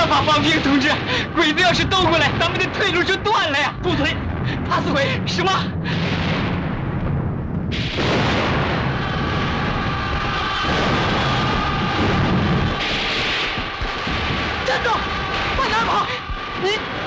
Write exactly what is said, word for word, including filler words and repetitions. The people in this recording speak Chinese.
办法放兵，同志。鬼子要是兜过来，咱们的退路就断了呀！不对，怕死鬼！什么？站住！往哪跑？你。